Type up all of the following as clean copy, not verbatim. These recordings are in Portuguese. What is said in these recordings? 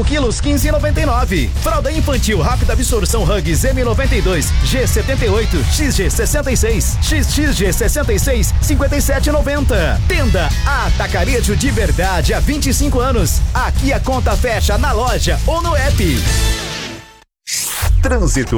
5 quilos, 15,99. Fralda infantil rápida absorção Huggies M92, G78, XG66, XXG66, 57,90. Tenda Atacarejo de Verdade há 25 anos. Aqui a conta fecha na loja ou no app. Trânsito.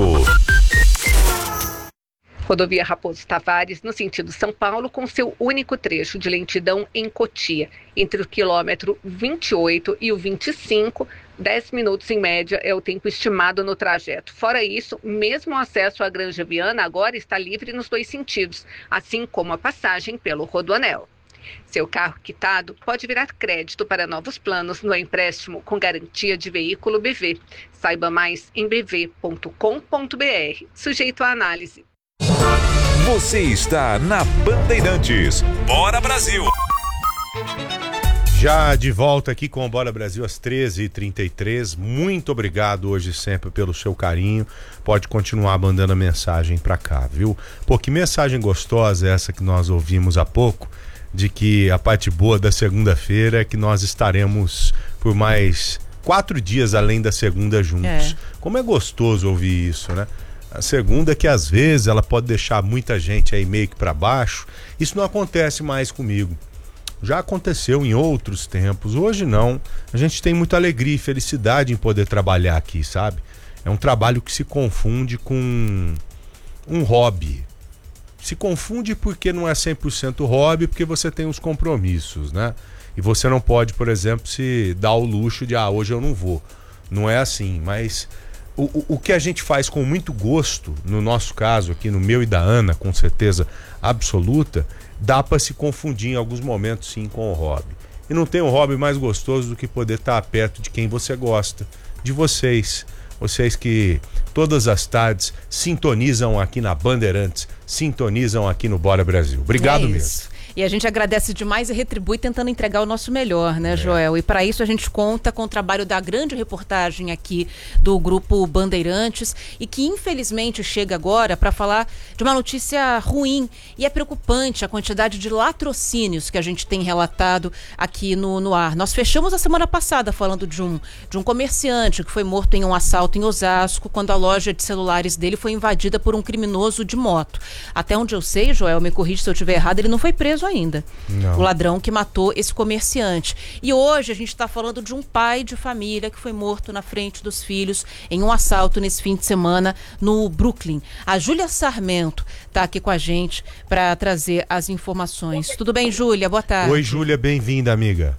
Rodovia Raposo Tavares, no sentido São Paulo, com seu único trecho de lentidão em Cotia. Entre o quilômetro 28 e o 25, 10 minutos em média é o tempo estimado no trajeto. Fora isso, mesmo o acesso à Granja Viana agora está livre nos dois sentidos, assim como a passagem pelo Rodoanel. Seu carro quitado pode virar crédito para novos planos no empréstimo com garantia de veículo BV. Saiba mais em bv.com.br. Sujeito à análise. Você está na Bandeirantes. Bora Brasil! Já de volta aqui com o Bora Brasil às 13h33. Muito obrigado hoje sempre pelo seu carinho. Pode continuar mandando a mensagem pra cá, viu? Pô, que mensagem gostosa essa que nós ouvimos há pouco, de que a parte boa da segunda-feira é que nós estaremos por mais 4 dias além da segunda juntos. Como é gostoso ouvir isso, né? A segunda que às vezes ela pode deixar muita gente aí meio que pra baixo. Isso não acontece mais comigo. Já aconteceu em outros tempos. Hoje não. A gente tem muita alegria e felicidade em poder trabalhar aqui, sabe? É um trabalho que se confunde com um hobby. Se confunde porque não é 100% hobby, porque você tem os compromissos, né? E você não pode, por exemplo, se dar o luxo de hoje eu não vou. Não é assim, mas o que a gente faz com muito gosto, no nosso caso aqui, no meu e da Ana, com certeza absoluta, dá para se confundir em alguns momentos sim com o hobby. E não tem um hobby mais gostoso do que poder estar perto de quem você gosta, de vocês. Vocês que todas as tardes sintonizam aqui na Bandeirantes, sintonizam aqui no Bora Brasil. Obrigado mesmo. E a gente agradece demais e retribui tentando entregar o nosso melhor, né, Joel? E para isso a gente conta com o trabalho da grande reportagem aqui do Grupo Bandeirantes e que infelizmente chega agora para falar de uma notícia ruim. E é preocupante a quantidade de latrocínios que a gente tem relatado aqui no ar. Nós fechamos a semana passada falando de um comerciante que foi morto em um assalto em Osasco quando a loja de celulares dele foi invadida por um criminoso de moto. Até onde eu sei, Joel, me corrige se eu estiver errado, ele não foi preso ainda. Não. O ladrão que matou esse comerciante. E hoje a gente está falando de um pai de família que foi morto na frente dos filhos em um assalto nesse fim de semana no Brooklyn. A Júlia Sarmento está aqui com a gente para trazer as informações. Tudo bem, Júlia? Boa tarde. Oi, Júlia, bem-vinda, amiga.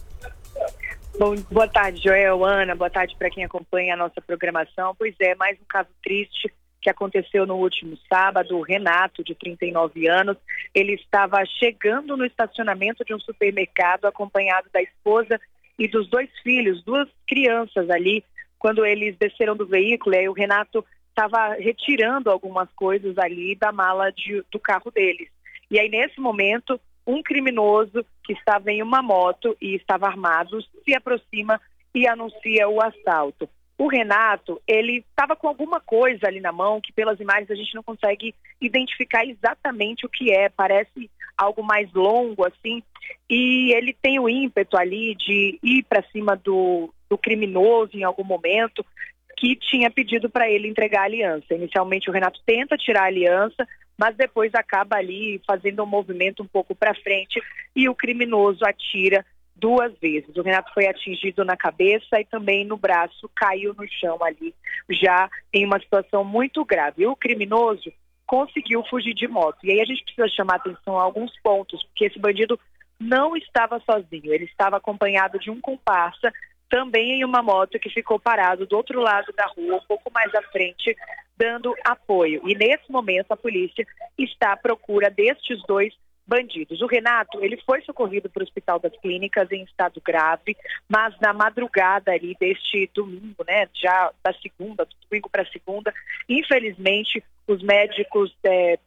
Bom, boa tarde, Joel, Ana, boa tarde para quem acompanha a nossa programação. Pois é, mais um caso triste que aconteceu no último sábado. O Renato, de 39 anos, ele estava chegando no estacionamento de um supermercado acompanhado da esposa e dos 2 filhos, 2 crianças ali, quando eles desceram do veículo. E aí o Renato estava retirando algumas coisas ali da mala do carro deles. E aí nesse momento, um criminoso que estava em uma moto e estava armado se aproxima e anuncia o assalto. O Renato, ele estava com alguma coisa ali na mão que pelas imagens a gente não consegue identificar exatamente o que é, parece algo mais longo assim, e ele tem o ímpeto ali de ir para cima do criminoso em algum momento que tinha pedido para ele entregar a aliança. Inicialmente o Renato tenta tirar a aliança, mas depois acaba ali fazendo um movimento um pouco para frente e o criminoso atira 2 vezes. O Renato foi atingido na cabeça e também no braço, caiu no chão ali, já em uma situação muito grave. E o criminoso conseguiu fugir de moto. E aí a gente precisa chamar atenção a alguns pontos, porque esse bandido não estava sozinho, ele estava acompanhado de um comparsa, também em uma moto que ficou parado do outro lado da rua, um pouco mais à frente, dando apoio. E nesse momento a polícia está à procura destes 2 bandidos. O Renato, ele foi socorrido para o Hospital das Clínicas em estado grave, mas na madrugada ali deste domingo, né, já da segunda, do domingo para segunda, infelizmente os médicos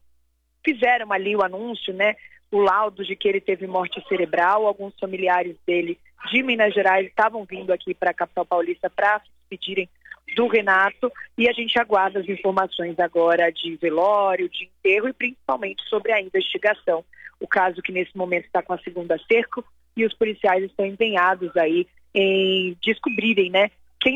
fizeram ali o anúncio, né, o laudo de que ele teve morte cerebral. Alguns familiares dele de Minas Gerais estavam vindo aqui para a capital paulista para se despedirem do Renato, e a gente aguarda as informações agora de velório, de enterro e principalmente sobre a investigação. O caso que nesse momento está com a segunda cerco e os policiais estão empenhados aí em descobrirem, né,